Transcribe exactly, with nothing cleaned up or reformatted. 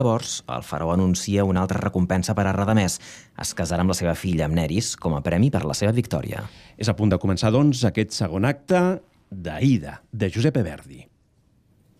Llavors, el faraó anuncia una altra recompensa per a Radamès. Es casarà amb la seva filla, amb Neris, com a premi per la seva victòria. És a punt de començar, doncs, aquest segon acte d'Aïda, de Giuseppe Verdi.